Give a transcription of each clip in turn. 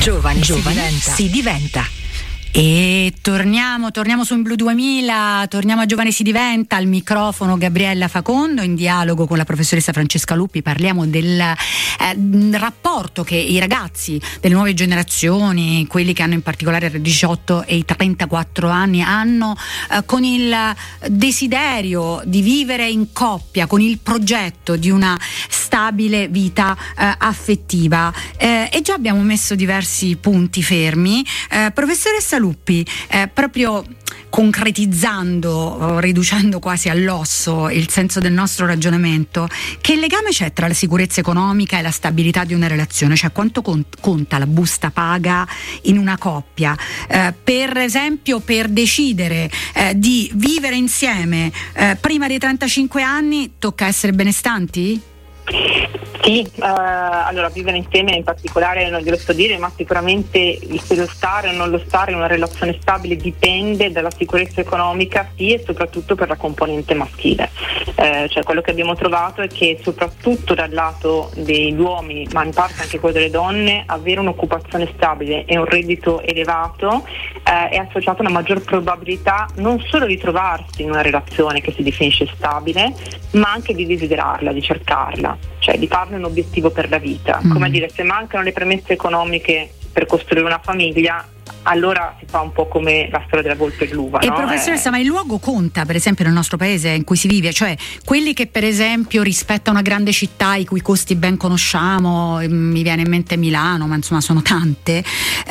Giovani si diventa. E torniamo su In Blu 2000, torniamo a Giovani si diventa, al microfono Gabriella Facondo, in dialogo con la professoressa Francesca Luppi. Parliamo del rapporto che i ragazzi delle nuove generazioni, quelli che hanno in particolare i 18 e i 34 anni, hanno con il desiderio di vivere in coppia, con il progetto di una stabile vita affettiva. E già abbiamo messo diversi punti fermi. Professoressa Luppi, proprio concretizzando, riducendo quasi all'osso il senso del nostro ragionamento, che legame c'è tra la sicurezza economica e la stabilità di una relazione? Cioè, quanto conta la busta paga in una coppia? Per esempio, per decidere di vivere insieme prima dei 35 anni tocca essere benestanti? Sì, allora vivere insieme in particolare non glielo so dire, ma sicuramente se lo stare o non lo stare in una relazione stabile dipende dalla sicurezza economica, sì, e soprattutto per la componente maschile. Cioè quello che abbiamo trovato è che soprattutto dal lato degli uomini, ma in parte anche quello delle donne, avere un'occupazione stabile e un reddito elevato è associato a una maggior probabilità non solo di trovarsi in una relazione che si definisce stabile, ma anche di desiderarla, di cercarla, cioè di farne un obiettivo per la vita. Come dire, se mancano le premesse economiche per costruire una famiglia, allora si fa un po' come la storia della volpe e l'uva. E no? Professoressa, ma il luogo conta, per esempio, nel nostro paese in cui si vive? Cioè, quelli che per esempio rispetto a una grande città i cui costi ben conosciamo, mi viene in mente Milano, ma insomma sono tante,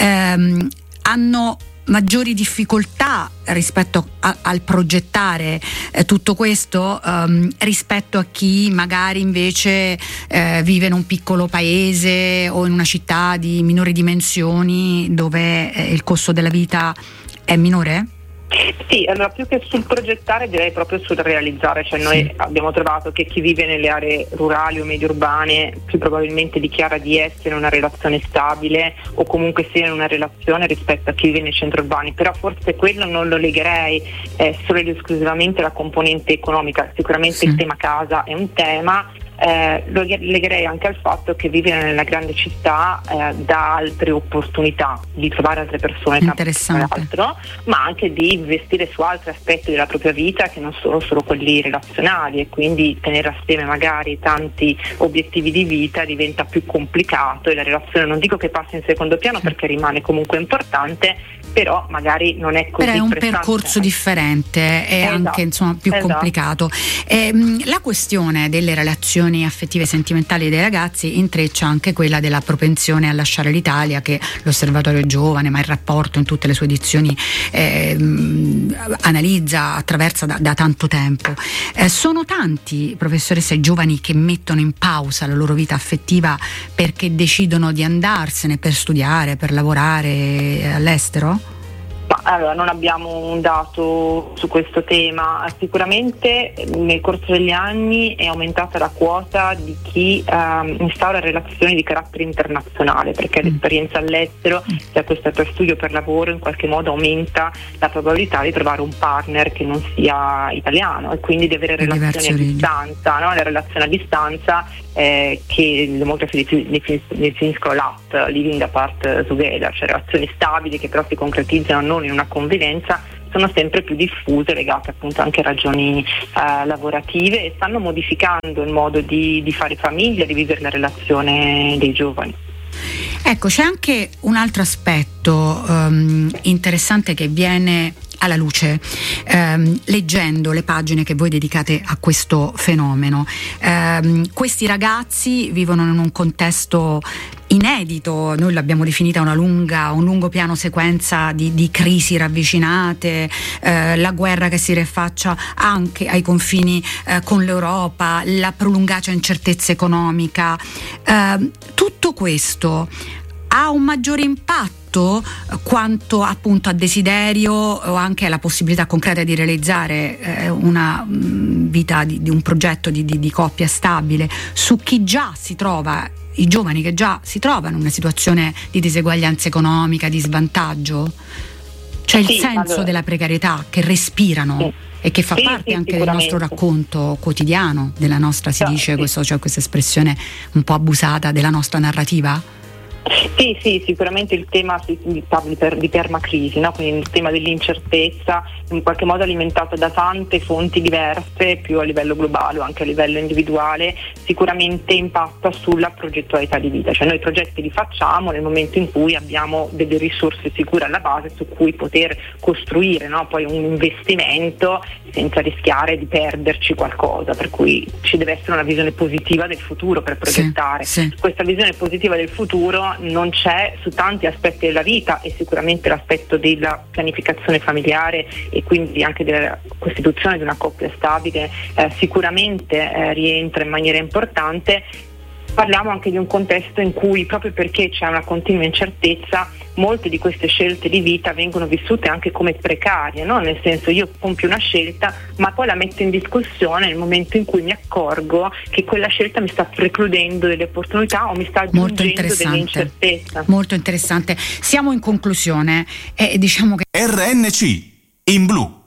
hanno maggiori difficoltà rispetto al progettare tutto questo rispetto a chi magari invece vive in un piccolo paese o in una città di minori dimensioni dove il costo della vita è minore? Sì, allora più che sul progettare direi proprio sul realizzare, cioè noi abbiamo trovato che chi vive nelle aree rurali o medio urbane più probabilmente dichiara di essere in una relazione stabile o comunque sia in una relazione rispetto a chi vive nei centri urbani, però forse quello non lo legherei solo ed esclusivamente alla componente economica. Sicuramente il tema casa è un tema, lo legherei anche al fatto che vivere nella grande città dà altre opportunità di trovare altre persone, altro, ma anche di investire su altri aspetti della propria vita che non sono solo quelli relazionali, e quindi tenere assieme magari tanti obiettivi di vita diventa più complicato e la relazione, non dico che passa in secondo piano perché rimane comunque importante, però magari non è così. Però è un percorso differente e anche insomma più complicato. La questione delle relazioni affettive e sentimentali dei ragazzi intreccia anche quella della propensione a lasciare l'Italia, che l'Osservatorio Giovane, ma il rapporto in tutte le sue edizioni analizza, attraversa da tanto tempo. Sono tanti, professoressa, i giovani che mettono in pausa la loro vita affettiva perché decidono di andarsene per studiare, per lavorare all'estero? Allora, non abbiamo un dato su questo tema. Sicuramente nel corso degli anni è aumentata la quota di chi instaura relazioni di carattere internazionale, perché l'esperienza all'estero, sia questo per studio o per lavoro, in qualche modo aumenta la probabilità di trovare un partner che non sia italiano e quindi di avere relazioni a distanza, no? Le relazioni a distanza che i demografi definiscono LAT, Living Apart Together, cioè relazioni stabili che però si concretizzano non in una convivenza, sono sempre più diffuse, legate appunto anche a ragioni lavorative, e stanno modificando il modo di fare famiglia, di vivere la relazione dei giovani. Ecco, c'è anche un altro aspetto interessante che viene alla luce leggendo le pagine che voi dedicate a questo fenomeno. Questi ragazzi vivono in un contesto inedito, noi l'abbiamo definita un lungo piano sequenza di crisi ravvicinate, la guerra che si rifaccia anche ai confini con l'Europa, la prolungata incertezza economica. Tutto questo ha un maggiore impatto quanto appunto a desiderio o anche alla possibilità concreta di realizzare una vita di un progetto di coppia stabile su chi già si trova, i giovani che già si trovano in una situazione di diseguaglianza economica, di svantaggio? C'è il senso della precarietà che respirano e che fa parte anche del nostro racconto quotidiano, della nostra, si dice questo, cioè questa espressione un po' abusata, della nostra narrativa? Sì, sicuramente il tema di permacrisi, no? Quindi il tema dell'incertezza, in qualche modo alimentato da tante fonti diverse, più a livello globale o anche a livello individuale, sicuramente impatta sulla progettualità di vita. Cioè noi i progetti li facciamo nel momento in cui abbiamo delle risorse sicure alla base su cui poter costruire, no? Poi un investimento senza rischiare di perderci qualcosa, per cui ci deve essere una visione positiva del futuro per progettare. Sì. Questa visione positiva del futuro non c'è su tanti aspetti della vita, e sicuramente l'aspetto della pianificazione familiare e quindi anche della costituzione di una coppia stabile sicuramente rientra in maniera importante. Parliamo anche di un contesto in cui, proprio perché c'è una continua incertezza, molte di queste scelte di vita vengono vissute anche come precarie, no? Nel senso, io compio una scelta ma poi la metto in discussione nel momento in cui mi accorgo che quella scelta mi sta precludendo delle opportunità o mi sta aggiungendo delle incertezze. Molto interessante. Siamo in conclusione, diciamo che RNC in blu.